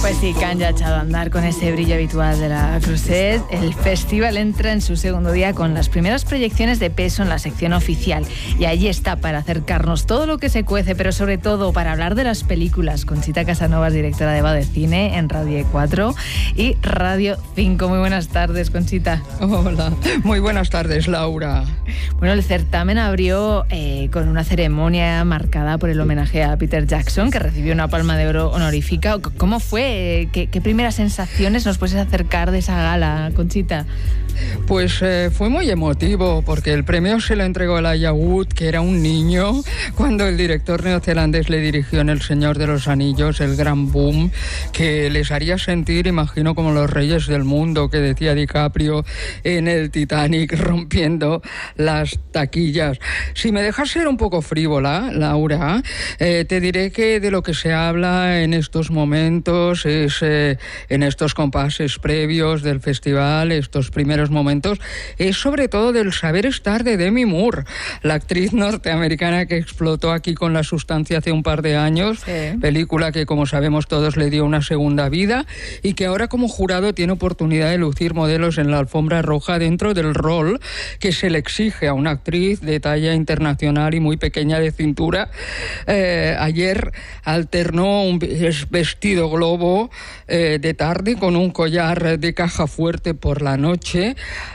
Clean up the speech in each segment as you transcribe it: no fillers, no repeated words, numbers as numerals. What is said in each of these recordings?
Pues sí, Cannes ya ha echado a andar con ese brillo habitual de la Creuset. El festival entra en su segundo día con las primeras proyecciones de peso en la sección oficial. Y allí está para acercarnos todo lo que se cuece, pero sobre todo para hablar de las películas. Conchita Casanovas, directora de Va de Cine en Radio 4 y Radio 5. Muy buenas tardes, Conchita. Hola, muy buenas tardes, Laura. Bueno, el certamen abrió con una ceremonia marcada por el homenaje a Peter Jackson, que recibió una Palma de Oro honorífica. ¿Cómo fue? ¿Qué primeras sensaciones nos puedes acercar de esa gala, Conchita? Pues fue muy emotivo, porque el premio se lo entregó a Elijah Wood, que era un niño, cuando el director neozelandés le dirigió en El Señor de los Anillos, el gran boom, que les haría sentir, imagino, como los reyes del mundo, que decía DiCaprio en el Titanic, rompiendo las taquillas. Si me dejas ser un poco frívola, Laura, te diré que de lo que se habla en estos momentos es en estos compases previos del festival, estos primeros momentos, es sobre todo del saber estar de Demi Moore, la actriz norteamericana que explotó aquí con La Sustancia hace un par de años, sí. Película que, como sabemos todos, le dio una segunda vida y que ahora como jurado tiene oportunidad de lucir modelos en la alfombra roja dentro del rol que se le exige a una actriz de talla internacional y muy pequeña de cintura. Ayer alternó un vestido globo de tarde con un collar de caja fuerte por la noche.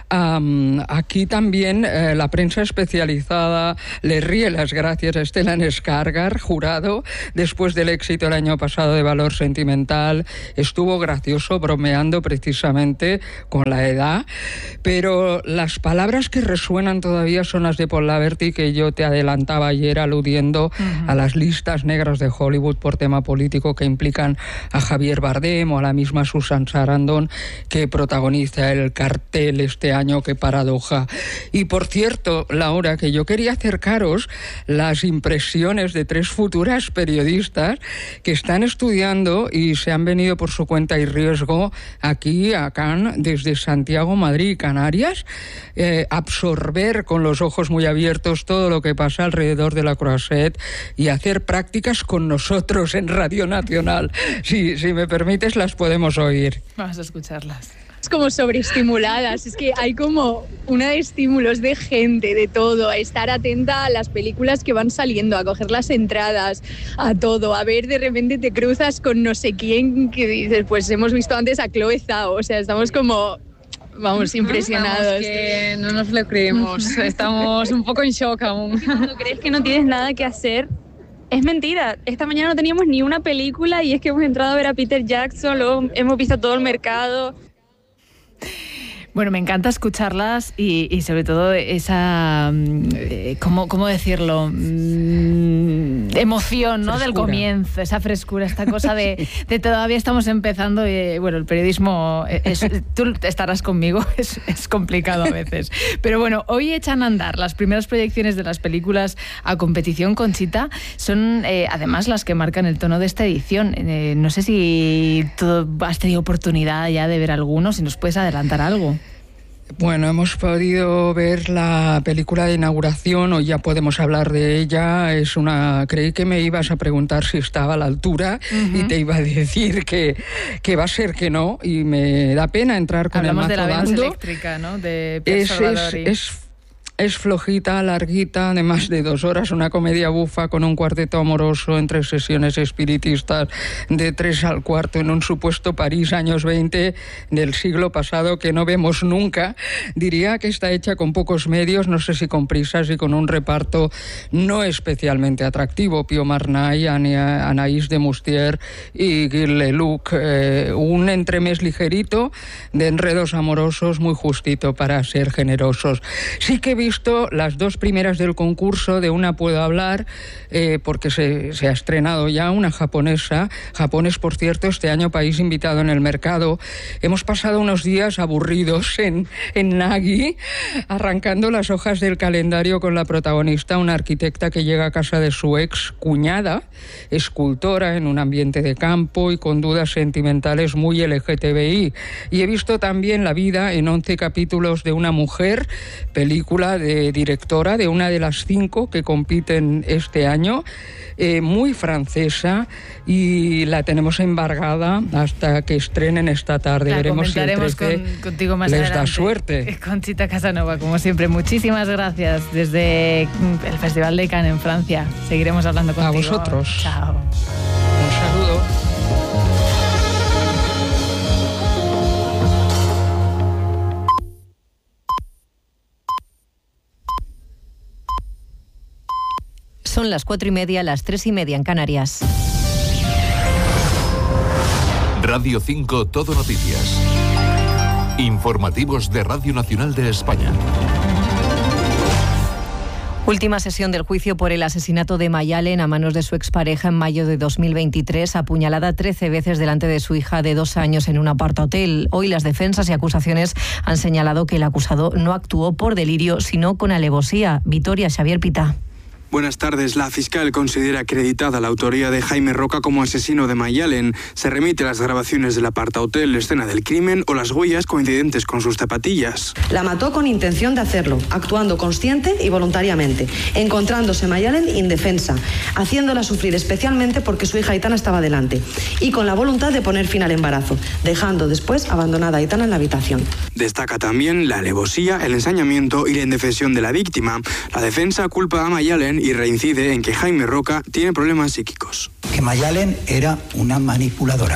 Aquí también la prensa especializada le ríe las gracias a Stellan Skarsgård, jurado, después del éxito el año pasado de Valor Sentimental. Estuvo gracioso, bromeando precisamente con la edad, pero las palabras que resuenan todavía son las de Paul Laverty, que yo te adelantaba ayer aludiendo a las listas negras de Hollywood por tema político que implican a Javier Bardem o a la misma Susan Sarandon, que protagoniza el cartel este año. Qué paradoja. Y por cierto, Laura, que yo quería acercaros las impresiones de 3 futuras periodistas que están estudiando y se han venido por su cuenta y riesgo aquí a Cannes desde Santiago, Madrid y Canarias, absorber con los ojos muy abiertos todo lo que pasa alrededor de la Creuset y hacer prácticas con nosotros en Radio Nacional. Si me permites, las podemos oír. Vamos a escucharlas. Como sobreestimuladas, es que hay como una de estímulos de gente, de todo, a estar atenta a las películas que van saliendo, a coger las entradas, a todo, a ver, de repente te cruzas con no sé quién que dices, pues hemos visto antes a Chloe Zhao, o sea, estamos como, vamos, impresionados. Vamos, que no nos lo creemos, estamos un poco en shock aún. Cuando crees que no tienes nada que hacer, es mentira. Esta mañana no teníamos ni una película y es que hemos entrado a ver a Peter Jackson, luego hemos visto todo el mercado. Bueno, me encanta escucharlas y sobre todo esa, ¿cómo decirlo? Emoción, ¿no? Frescura. Del comienzo, esa frescura, esta cosa de todavía estamos empezando y, bueno, el periodismo, tú estarás conmigo, es complicado a veces. Pero bueno, hoy echan a andar las primeras proyecciones de las películas a competición, Conchita, son además las que marcan el tono de esta edición. No sé si tú has tenido oportunidad ya de ver alguno, si nos puedes adelantar algo. Bueno, hemos podido ver la película de inauguración, hoy ya podemos hablar de ella. Creí que me ibas a preguntar si estaba a la altura y te iba a decir que va a ser que no, y me da pena entrar con Hablamos el mazo dando. Hablamos de la Venus eléctrica, ¿no? De Pierre Salvadori. Es flojita, larguita, de más de 2 horas, una comedia bufa con un cuarteto amoroso entre sesiones espiritistas de 3 al cuarto en un supuesto París años 20 del siglo pasado que no vemos nunca. Diría que está hecha con pocos medios, no sé si con prisas y con un reparto no especialmente atractivo. Pio Marnay, Anaïs de Moustier y Gil Lelouch. Un entremés ligerito de enredos amorosos muy justito para ser generosos. Sí que he visto las 2 primeras del concurso, de una puedo hablar porque se ha estrenado ya, una japonesa. Japón es, por cierto, este año país invitado en el mercado. Hemos pasado unos días aburridos en Nagi, arrancando las hojas del calendario con la protagonista, una arquitecta que llega a casa de su ex cuñada, escultora en un ambiente de campo y con dudas sentimentales muy LGTBI. Y he visto también La vida en 11 capítulos de una mujer, película película de directora, de una de las 5 que compiten este año, muy francesa, y la tenemos embargada hasta que estrenen esta tarde. La veremos comentaremos si el 13 contigo más les adelante. da suerte. Conchita Casanova, como siempre, muchísimas gracias desde el Festival de Cannes en Francia. Seguiremos hablando contigo. A vosotros. Chao. Un saludo. Son las 4:30, las 3:30 en Canarias. Radio 5 Todo Noticias. Informativos de Radio Nacional de España. Última sesión del juicio por el asesinato de Mayalen a manos de su expareja en mayo de 2023, apuñalada 13 veces delante de su hija de 2 años en un apartahotel. Hoy las defensas y acusaciones han señalado que el acusado no actuó por delirio, sino con alevosía. Vitoria, Xavier Pita. Buenas tardes. La fiscal considera acreditada la autoría de Jaime Roca como asesino de Mayalen. Se remite a las grabaciones del apartahotel, escena del crimen o las huellas coincidentes con sus zapatillas. La mató con intención de hacerlo, actuando consciente y voluntariamente, encontrándose Mayalen indefensa, haciéndola sufrir especialmente porque su hija Aitana estaba delante y con la voluntad de poner fin al embarazo, dejando después abandonada a Aitana en la habitación. Destaca también la alevosía, el ensañamiento y la indefensión de la víctima. La defensa culpa a Mayalen y reincide en que Jaime Roca tiene problemas psíquicos. Que Mayalen era una manipuladora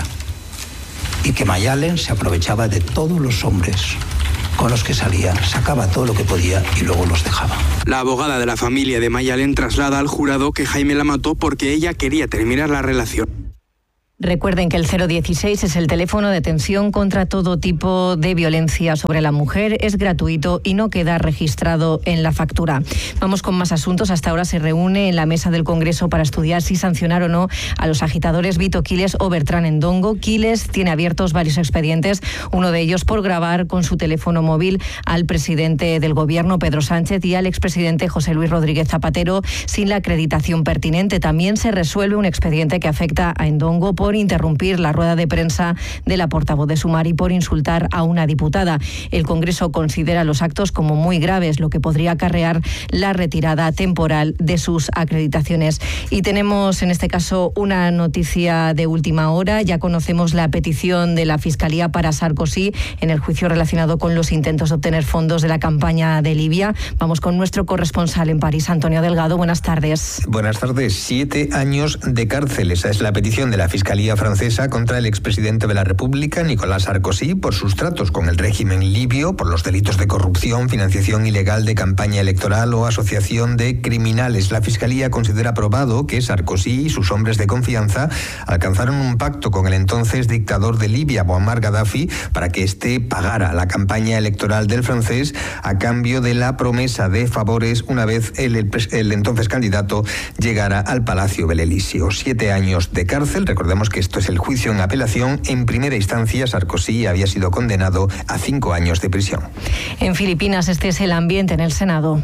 y que Mayalen se aprovechaba de todos los hombres con los que salía, sacaba todo lo que podía y luego los dejaba. La abogada de la familia de Mayalen traslada al jurado que Jaime la mató porque ella quería terminar la relación. Recuerden que el 016 es el teléfono de atención contra todo tipo de violencia sobre la mujer. Es gratuito y no queda registrado en la factura. Vamos con más asuntos. Hasta ahora se reúne en la mesa del Congreso para estudiar si sancionar o no a los agitadores Vito Quiles o Bertrán Endongo. Quiles tiene abiertos varios expedientes, uno de ellos por grabar con su teléfono móvil al presidente del Gobierno, Pedro Sánchez, y al expresidente José Luis Rodríguez Zapatero sin la acreditación pertinente. También se resuelve un expediente que afecta a Endongo por interrumpir la rueda de prensa de la portavoz de Sumar y por insultar a una diputada. El Congreso considera los actos como muy graves, lo que podría acarrear la retirada temporal de sus acreditaciones. Y tenemos en este caso una noticia de última hora. Ya conocemos la petición de la Fiscalía para Sarkozy en el juicio relacionado con los intentos de obtener fondos de la campaña de Libia. Vamos con nuestro corresponsal en París, Antonio Delgado. Buenas tardes. Buenas tardes. 7 años de cárcel. Esa es la petición de la Fiscalía francesa contra el expresidente de la República, Nicolas Sarkozy, por sus tratos con el régimen libio, por los delitos de corrupción, financiación ilegal de campaña electoral o asociación de criminales. La Fiscalía considera probado que Sarkozy y sus hombres de confianza alcanzaron un pacto con el entonces dictador de Libia, Muammar Gaddafi, para que éste pagara la campaña electoral del francés a cambio de la promesa de favores una vez el entonces candidato llegara al Palacio del Elíseo. 7 años de cárcel. Recordemos que esto es el juicio en apelación. En primera instancia, Sarkozy había sido condenado a 5 años de prisión. En Filipinas, este es el ambiente en el Senado.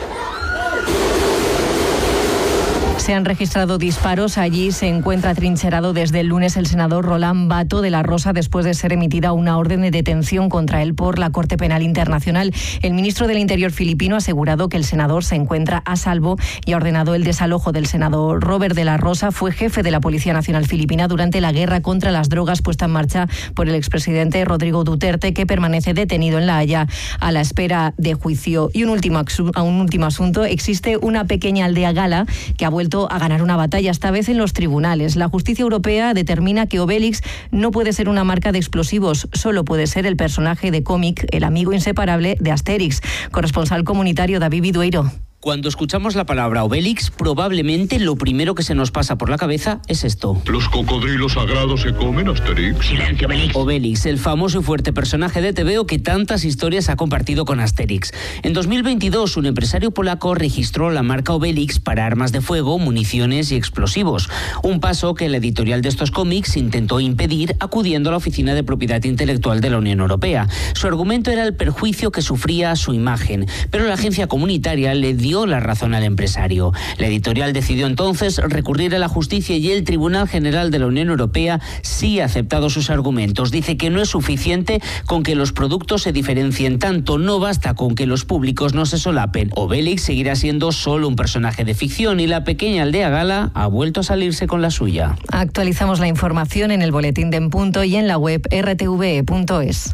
Se han registrado disparos. Allí se encuentra trincherado desde el lunes el senador Roland Bato de la Rosa después de ser emitida una orden de detención contra él por la Corte Penal Internacional. El ministro del Interior filipino ha asegurado que el senador se encuentra a salvo y ha ordenado el desalojo del senador. Robert de la Rosa fue jefe de la Policía Nacional Filipina durante la guerra contra las drogas puesta en marcha por el expresidente Rodrigo Duterte, que permanece detenido en La Haya a la espera de juicio. Y un último asunto. Existe una pequeña aldea gala que ha vuelto a ganar una batalla, esta vez en los tribunales. La justicia europea determina que Obélix no puede ser una marca de explosivos, solo puede ser el personaje de cómic, el amigo inseparable de Asterix. Corresponsal comunitario David Vidueiro. Cuando escuchamos la palabra Obélix, probablemente lo primero que se nos pasa por la cabeza es esto. Los cocodrilos sagrados se comen, Asterix. Silencio, Obélix. Obélix, el famoso y fuerte personaje de TVO que tantas historias ha compartido con Asterix. En 2022, un empresario polaco registró la marca Obélix para armas de fuego, municiones y explosivos. Un paso que la editorial de estos cómics intentó impedir acudiendo a la Oficina de Propiedad Intelectual de la Unión Europea. Su argumento era el perjuicio que sufría su imagen, pero la agencia comunitaria le dio dio la razón al empresario. La editorial decidió entonces recurrir a la justicia y el Tribunal General de la Unión Europea sí ha aceptado sus argumentos. Dice que no es suficiente con que los productos se diferencien tanto, no basta con que los públicos no se solapen. Obélix seguirá siendo solo un personaje de ficción y la pequeña aldea gala ha vuelto a salirse con la suya. Actualizamos la información en el boletín de En Punto y en la web rtve.es.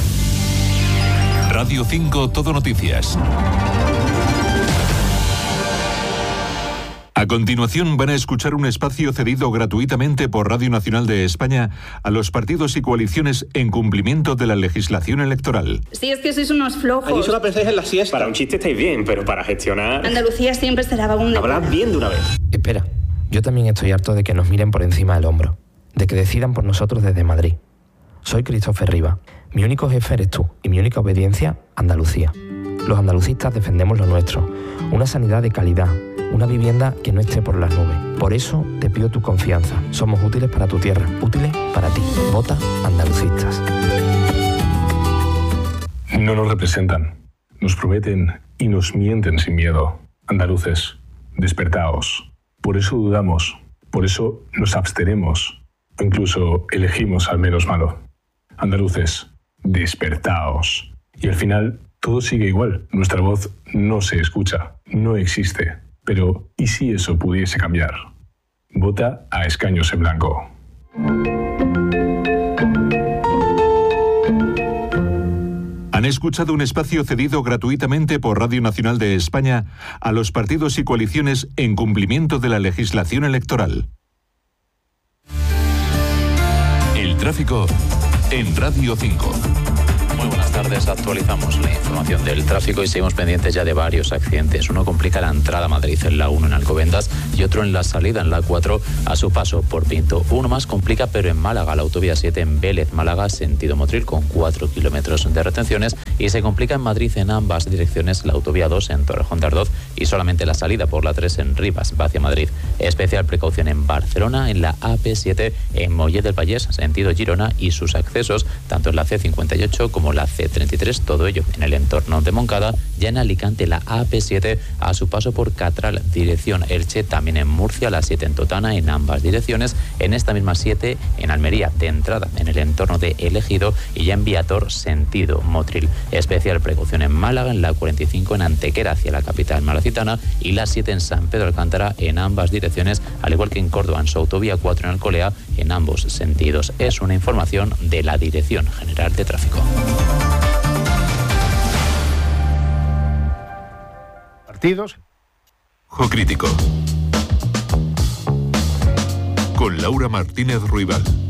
Radio 5 Todo Noticias. A continuación van a escuchar un espacio cedido gratuitamente por Radio Nacional de España a los partidos y coaliciones en cumplimiento de la legislación electoral. Sí, es que sois unos flojos. Allí solo apreciáis en la siesta. Para un chiste estáis bien, pero para gestionar... Andalucía siempre será vagón. Hablad bien de una vez. Espera, yo también estoy harto de que nos miren por encima del hombro, de que decidan por nosotros desde Madrid. Soy Christopher Riva. Mi único jefe eres tú y mi única obediencia, Andalucía. Los andalucistas defendemos lo nuestro, una sanidad de calidad, una vivienda que no esté por las nubes. Por eso te pido tu confianza. Somos útiles para tu tierra, útiles para ti. Vota Andalucistas. No nos representan, nos prometen y nos mienten sin miedo. Andaluces, despertaos. Por eso dudamos, por eso nos abstenemos, o incluso elegimos al menos malo. Andaluces, despertaos. Y al final todo sigue igual. Nuestra voz no se escucha, no existe. Pero, ¿y si eso pudiese cambiar? Vota a escaños en blanco. Han escuchado un espacio cedido gratuitamente por Radio Nacional de España a los partidos y coaliciones en cumplimiento de la legislación electoral. El tráfico en Radio 5. Muy buenas tardes, actualizamos la información del tráfico y seguimos pendientes ya de varios accidentes. Uno complica la entrada a Madrid en la 1 en Alcobendas y otro en la salida en la 4 a su paso por Pinto. Uno más complica pero en Málaga, la autovía 7 en Vélez, Málaga, sentido Motril con 4 kilómetros de retenciones y se complica en Madrid en ambas direcciones la autovía 2 en Torrejón de Ardoz y solamente la salida por la 3 en Rivas, va hacia Madrid. Especial precaución en Barcelona, en la AP7 en Mollet del Vallès, sentido Girona y sus accesos tanto en la C58 como la C33, todo ello en el entorno de Moncada, ya en Alicante la AP7 a su paso por Catral, dirección Elche, también en Murcia la 7 en Totana en ambas direcciones, en esta misma 7 en Almería de entrada en el entorno de El Ejido y ya en Viator sentido Motril. Especial precaución en Málaga, en la 45 en Antequera hacia la capital malacitana y la 7 en San Pedro Alcántara en ambas direcciones, al igual que en Córdoba en su autovía 4 en Alcolea en ambos sentidos. Es una información de la Dirección General de Tráfico. Partidos. Ojo Crítico. Con Laura Martínez Ruibal.